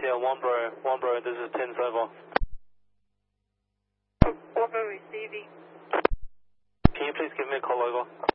ATL 1 bro, this is 10 Servo. 1 bro receiving. Can you please give me a call over?